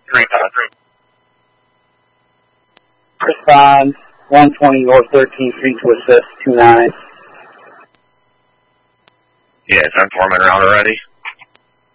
Respond, 120 North 13th Street to assist, 29. Yeah, 10-4 men around already.